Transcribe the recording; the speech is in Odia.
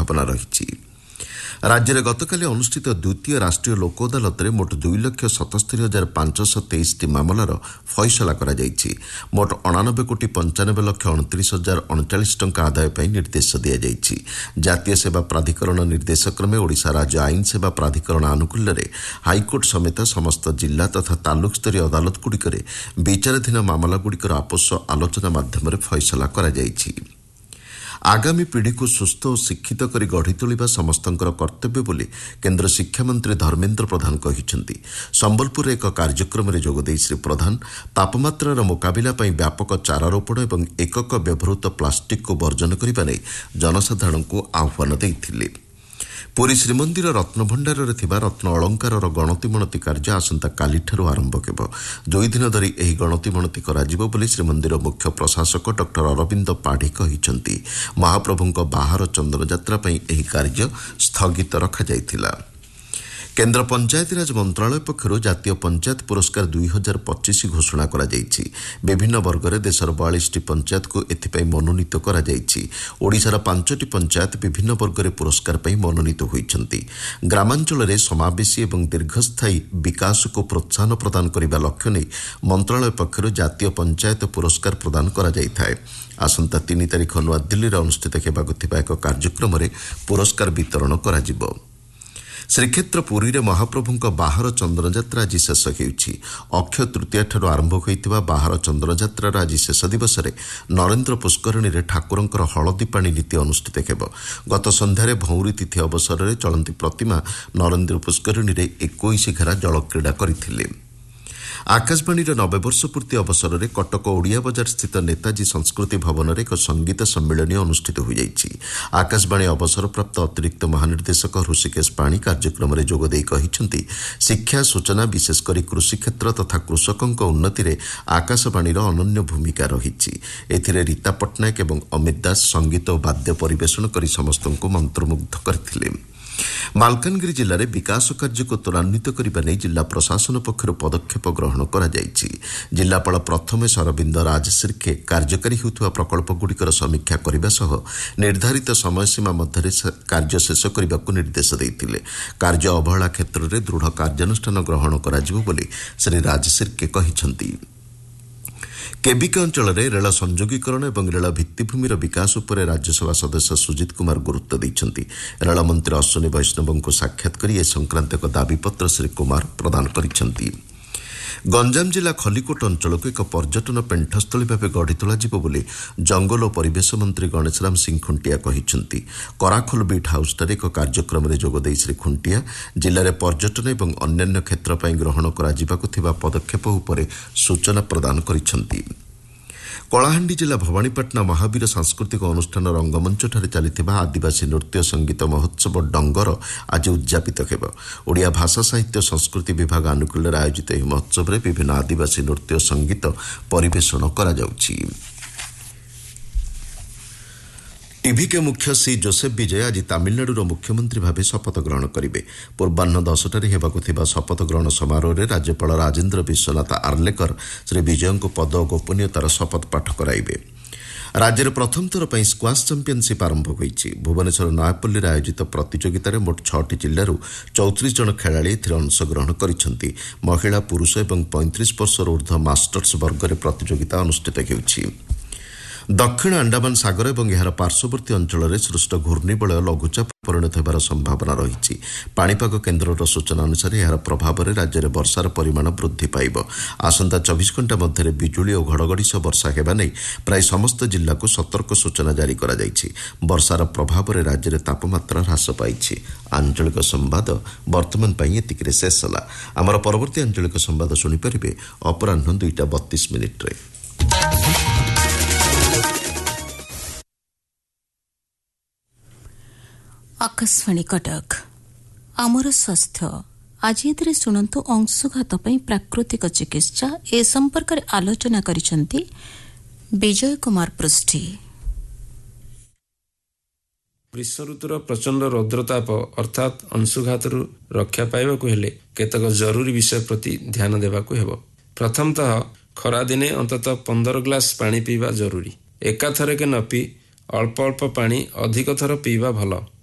ସମ୍ଭାବନା ରହିଛି। ରାଜ୍ୟରେ ଗତକାଲି ଅନୁଷ୍ଠିତ ଦ୍ୱିତୀୟ ରାଷ୍ଟ୍ରୀୟ ଲୋକ ଅଦାଲତରେ ମୋଟ 2,77,523ଟି ମାମଲାର ଫଇସଲା କରାଯାଇଛି। ମୋଟ 99,95,29,039 ଟଙ୍କା ଆଦାୟ ପାଇଁ ନିର୍ଦ୍ଦେଶ ଦିଆଯାଇଛି। ଜାତୀୟ ସେବା ପ୍ରାଧିକରଣ ନିର୍ଦ୍ଦେଶ କ୍ରମେ ଓଡ଼ିଶା ରାଜ୍ୟ ଆଇନ ସେବା ପ୍ରାଧିକରଣ ଆନୁକୂଲ୍ୟରେ ହାଇକୋର୍ଟ ସମେତ ସମସ୍ତ ଜିଲ୍ଲା ତଥା ତାଲୁକସ୍ତରୀୟ ଅଦାଲତଗୁଡ଼ିକରେ ବିଚାରାଧୀନ ମାମଲାଗୁଡ଼ିକର ଆପୋଷ ଆଲୋଚନା ମାଧ୍ୟମରେ ଫଇସଲା କରାଯାଇଛି। ଆଗାମୀ ପିଢ଼ିକୁ ସୁସ୍ଥ ଓ ଶିକ୍ଷିତ କରି ଗଢ଼ି ତୋଳିବା ସମସ୍ତଙ୍କର କର୍ତ୍ତବ୍ୟ ବୋଲି କେନ୍ଦ୍ର ଶିକ୍ଷାମନ୍ତ୍ରୀ ଧର୍ମେନ୍ଦ୍ର ପ୍ରଧାନ କହିଛନ୍ତି। ସମ୍ବଲପୁରରେ ଏକ କାର୍ଯ୍ୟକ୍ରମରେ ଯୋଗଦେଇ ଶ୍ରୀ ପ୍ରଧାନ ତାପମାତ୍ରାର ମୁକାବିଲା ପାଇଁ ବ୍ୟାପକ ଚାରାରୋପଣ ଏବଂ ଏକକ ବ୍ୟବହୃତ ପ୍ଲାଷ୍ଟିକ୍କୁ ବର୍ଜନ କରିବା ନେଇ ଜନସାଧାରଣଙ୍କୁ ଆହ୍ୱାନ ଦେଇଥିଲେ। ପୁରୀ ଶ୍ରୀମନ୍ଦିର ରତ୍ନଭଣ୍ଡାରରେ ଥିବା ରତ୍ନ ଅଳଙ୍କାରର ଗଣତିମଣତି କାର୍ଯ୍ୟ ଆସନ୍ତାକାଲିଠାରୁ ଆରମ୍ଭ ହେବ। 2 ଦିନ ଧରି ଏହି ଗଣତିମଣତି କରାଯିବ ବୋଲି ଶ୍ରୀମନ୍ଦିର ମୁଖ୍ୟ ପ୍ରଶାସକ ଡକ୍ଟର ଅରବିନ୍ଦ ପାଢ଼ୀ କହିଛନ୍ତି। ମହାପ୍ରଭୁଙ୍କ ବାହାର ଚନ୍ଦନଯାତ୍ରା ପାଇଁ ଏହି କାର୍ଯ୍ୟ ସ୍ଥଗିତ ରଖାଯାଇଥିଲା। କେନ୍ଦ୍ର ପଞ୍ଚାୟତିରାଜ ମନ୍ତ୍ରଣାଳୟ ପକ୍ଷରୁ ଜାତୀୟ ପଞ୍ଚାୟତ ପୁରସ୍କାର 2025 ଘୋଷଣା କରାଯାଇଛି। ବିଭିନ୍ନ ବର୍ଗରେ ଦେଶର 42ଟି ପଞ୍ଚାୟତକୁ ଏଥିପାଇଁ ମନୋନୀତ କରାଯାଇଛି। ଓଡ଼ିଶାର 5ଟି ପଞ୍ଚାୟତ ବିଭିନ୍ନ ବର୍ଗରେ ପୁରସ୍କାର ପାଇଁ ମନୋନୀତ ହୋଇଛନ୍ତି। ଗ୍ରାମାଞ୍ଚଳରେ ସମାବେଶୀ ଏବଂ ଦୀର୍ଘସ୍ଥାୟୀ ବିକାଶକୁ ପ୍ରୋତ୍ସାହନ ପ୍ରଦାନ କରିବା ଲକ୍ଷ୍ୟ ନେଇ ମନ୍ତ୍ରଣାଳୟ ପକ୍ଷରୁ ଜାତୀୟ ପଞ୍ଚାୟତ ପୁରସ୍କାର ପ୍ରଦାନ କରାଯାଇଥାଏ। ଆସନ୍ତା 3 ତାରିଖ ନୂଆଦିଲ୍ଲୀରେ ଅନୁଷ୍ଠିତ ହେବାକୁ ଥିବା ଏକ କାର୍ଯ୍ୟକ୍ରମରେ ପୁରସ୍କାର ବିତରଣ କରାଯିବ। ଶ୍ରୀକ୍ଷେତ୍ର ପୁରୀରେ ମହାପ୍ରଭୁଙ୍କ ବାହାର ଚନ୍ଦନଯାତ୍ରା ଆଜି ଶେଷ ହେଉଛି। ଅକ୍ଷୟ ତୃତୀୟାଠାରୁ ଆରମ୍ଭ ହୋଇଥିବା ବାହାର ଚନ୍ଦନଯାତ୍ରାର ଆଜି ଶେଷ ଦିବସରେ ନରେନ୍ଦ୍ର ପୁଷ୍କରିଣୀରେ ଠାକୁରଙ୍କର ହଳଦୀ ପାଣି ନୀତି ଅନୁଷ୍ଠିତ ହେବ। ଗତ ସନ୍ଧ୍ୟାରେ ଭଉଁରୀ ତିଥି ଅବସରରେ ଚଳନ୍ତି ପ୍ରତିମା ନରେନ୍ଦ୍ର ପୁଷ୍କରିଣୀରେ 21 ଘେରା ଜଳକ୍ରୀଡ଼ା କରିଥିଲେ। ଆକାଶବାଣୀର 90 ବର୍ଷ ପୂର୍ତ୍ତି ଅବସରରେ କଟକ ଓଡ଼ିଆ ବଜାର ସ୍ଥିତ ନେତାଜୀ ସଂସ୍କୃତି ଭବନରେ ଏକ ସଙ୍ଗୀତ ସମ୍ମିଳନୀ ଅନୁଷ୍ଠିତ ହୋଇଯାଇଛି। ଆକାଶବାଣୀ ଅବସରପ୍ରାପ୍ତ ଅତିରିକ୍ତ ମହାନିର୍ଦ୍ଦେଶକ ହୃଷିକେଶ ପାଣି କାର୍ଯ୍ୟକ୍ରମରେ ଯୋଗଦେଇ କହିଛନ୍ତି, ଶିକ୍ଷା ସୂଚନା ବିଶେଷକରି କୃଷିକ୍ଷେତ୍ର ତଥା କୃଷକଙ୍କ ଉନ୍ନତିରେ ଆକାଶବାଣୀର ଅନନ୍ୟ ଭୂମିକା ରହିଛି। ଏଥିରେ ରୀତା ପଟ୍ଟନାୟକ ଏବଂ ଅମିତ ଦାସ ସଙ୍ଗୀତ ଓ ବାଦ୍ୟ ପରିବେଷଣ କରି ସମସ୍ତଙ୍କୁ ମନ୍ତ୍ରମୁଗ୍ଧ କରିଥିଲେ। ମାଲକାନଗିରି ଜିଲ୍ଲାରେ ବିକାଶ କାର୍ଯ୍ୟକୁ ତ୍ୱରାନ୍ୱିତ କରିବା ନେଇ ଜିଲ୍ଲା ପ୍ରଶାସନ ପକ୍ଷରୁ ପଦକ୍ଷେପ ଗ୍ରହଣ କରାଯାଇଛି। ଜିଲ୍ଲାପାଳ ପ୍ରଥମେ ସରବିନ୍ଦ ରାଜଶିର୍କେ କାର୍ଯ୍ୟକାରୀ ହେଉଥିବା ପ୍ରକଳ୍ପଗୁଡ଼ିକର ସମୀକ୍ଷା କରିବା ସହ ନିର୍ଦ୍ଧାରିତ ସମୟସୀମା ମଧ୍ୟରେ କାର୍ଯ୍ୟ ଶେଷ କରିବାକୁ ନିର୍ଦ୍ଦେଶ ଦେଇଥିଲେ। କାର୍ଯ୍ୟ ଅବହେଳା କ୍ଷେତ୍ରରେ ଦୃଢ଼ କାର୍ଯ୍ୟାନୁଷ୍ଠାନ ଗ୍ରହଣ କରାଯିବ ବୋଲି ଶ୍ରୀ ରାଜଶିର୍କେ କହିଛନ୍ତି। କେବିକେ ଅଞ୍ଚଳରେ ରେଳ ସଂଯୋଗୀକରଣ ଏବଂ ରେଳ ଭିତ୍ତିଭୂମିର ବିକାଶ ଉପରେ ରାଜ୍ୟସଭା ସଦସ୍ୟ ସୁଜିତ କୁମାର ଗୁରୁତ୍ୱ ଦେଇଛନ୍ତି। ରେଳମନ୍ତ୍ରୀ ଅଶ୍ୱିନୀ ବୈଷ୍ଣବଙ୍କୁ ସାକ୍ଷାତ କରି ଏ ସଂକ୍ରାନ୍ତ ଏକ ଦାବିପତ୍ର ଶ୍ରୀ କୁମାର ପ୍ରଦାନ କରିଛନ୍ତି। ଗଞ୍ଜାମ ଜିଲ୍ଲା ଖଲିକୋଟ ଅଞ୍ଚଳକୁ ଏକ ପର୍ଯ୍ୟଟନ ପେଣ୍ଠସ୍ଥଳୀ ଭାବେ ଗଢ଼ି ତୋଳାଯିବ ବୋଲି ଜଙ୍ଗଲ ଓ ପରିବେଶ ମନ୍ତ୍ରୀ ଗଣେଶରାମ ସିଂ ଖୁଣ୍ଟିଆ କହିଛନ୍ତି। କରାଖୋଲ ବିଟ୍ ହାଉସ୍ଠାରେ ଏକ କାର୍ଯ୍ୟକ୍ରମରେ ଯୋଗଦେଇ ଶ୍ରୀ ଖୁଣ୍ଟିଆ ଜିଲ୍ଲାରେ ପର୍ଯ୍ୟଟନ ଏବଂ ଅନ୍ୟାନ୍ୟ କ୍ଷେତ୍ର ପାଇଁ ଗ୍ରହଣ କରାଯିବାକୁ ଥିବା ପଦକ୍ଷେପ ଉପରେ ସୂଚନା ପ୍ରଦାନ କରିଛନ୍ତି। କଳାହାଣ୍ଡି ଜିଲ୍ଲା ଭବାନୀପାଟଣା ମହାବୀର ସାଂସ୍କୃତିକ ଅନୁଷ୍ଠାନ ରଙ୍ଗମଞ୍ଚଠାରେ ଚାଲିଥିବା ଆଦିବାସୀ ନୃତ୍ୟ ସଙ୍ଗୀତ ମହୋତ୍ସବ ଡଙ୍ଗର ଆଜି ଉଦ୍ଯାପିତ ହେବ। ଓଡ଼ିଆ ଭାଷା ସାହିତ୍ୟ ସଂସ୍କୃତି ବିଭାଗ ଆନୁକୂଲ୍ୟରେ ଆୟୋଜିତ ଏହି ମହୋତ୍ସବରେ ବିଭିନ୍ନ ଆଦିବାସୀ ନୃତ୍ୟ ସଙ୍ଗୀତ ପରିବେଷଣ କରାଯାଉଛି। ଟିଭିକେ ମୁଖ୍ୟ ସି ଜୋସେଫ୍ ବିଜୟ ଆଜି ତାମିଲନାଡୁର ମୁଖ୍ୟମନ୍ତ୍ରୀ ଭାବେ ଶପଥ ଗ୍ରହଣ କରିବେ। ପୂର୍ବାହ୍ନ 10ଟାରେ ହେବାକୁ ଥିବା ଶପଥ ଗ୍ରହଣ ସମାରୋହରେ ରାଜ୍ୟପାଳ ରାଜେନ୍ଦ୍ର ବିଶ୍ୱନାଥ ଆର୍ଲେକର ଶ୍ରୀ ବିଜୟଙ୍କୁ ପଦ ଓ ଗୋପନୀୟତାର ଶପଥ ପାଠ କରାଇବେ। ରାଜ୍ୟରେ ପ୍ରଥମ ଥର ପାଇଁ ସ୍କ୍ୱାସ୍ ଚାମ୍ପିୟନସିପ୍ ଆରମ୍ଭ ହୋଇଛି। ଭୁବନେଶ୍ୱର ନୟାପଲ୍ଲୀରେ ଆୟୋଜିତ ପ୍ରତିଯୋଗିତାରେ ମୋଟ 6ଟି ଜିଲ୍ଲାରୁ 34 ଜଣ ଖେଳାଳି ଏଥିରେ ଅଂଶଗ୍ରହଣ କରିଛନ୍ତି। ମହିଳା ପୁରୁଷ ଏବଂ 35 ବର୍ଷର ଊର୍ଦ୍ଧ୍ୱ ମାଷ୍ଟର୍ସ ବର୍ଗରେ ପ୍ରତିଯୋଗିତା ଅନୁଷ୍ଠିତ ହେଉଛି। ଦକ୍ଷିଣ ଆଣ୍ଡାମାନ ସାଗର ଏବଂ ଏହାର ପାର୍ଶ୍ୱବର୍ତ୍ତୀ ଅଞ୍ଚଳରେ ସୃଷ୍ଟ ଘୂର୍ଣ୍ଣିବଳୟ ଲଘୁଚାପ ପରିଣତ ହେବାର ସମ୍ଭାବନା ରହିଛି। ପାଣିପାଗ କେନ୍ଦ୍ରର ସୂଚନା ଅନୁସାରେ ଏହାର ପ୍ରଭାବରେ ରାଜ୍ୟରେ ବର୍ଷାର ପରିମାଣ ବୃଦ୍ଧି ପାଇବ। ଆସନ୍ତା 24 ଘଣ୍ଟା ମଧ୍ୟରେ ବିଜୁଳି ଓ ଘଡ଼ଘଡ଼ି ସହ ବର୍ଷା ହେବା ନେଇ ପ୍ରାୟ ସମସ୍ତ ଜିଲ୍ଲାକୁ ସତର୍କ ସୂଚନା ଜାରି କରାଯାଇଛି। ବର୍ଷାର ପ୍ରଭାବରେ ରାଜ୍ୟରେ ତାପମାତ୍ରା ହ୍ରାସ ପାଇଛି। ଆଞ୍ଚଳିକ ସମ୍ବାଦ ବର୍ତ୍ତମାନ ପାଇଁ ଏତିକିରେ ଶେଷ ହେଲା। ଆମର ପରବର୍ତ୍ତୀ ଆଞ୍ଚଳିକ ସମ୍ବାଦ ଶୁଣିପାରିବେ ଅପରାହ୍ନ 2:32 आकाशवाणी कटक आमर स्वास्थ्य आज एथिरे शुणु अंशुघात प्राकृतिक चिकित्सा ए संपर्क में आलोचना करिसेंती विजय कुमार पृष्ठी। ग्रीष्म ऋतुर प्रचंड रौद्रताप अर्थात अंशुघात रक्षा पाइबाकु हेले केतक जरूरी विषय प्रति ध्यान देबाकु हेबो। प्रथमतः खरा दिने अंततः 15 ग्लास पानी पीवा जरूरी। एका थरके न पी अल्प अल्प पानी अधिक थर पीवा भल।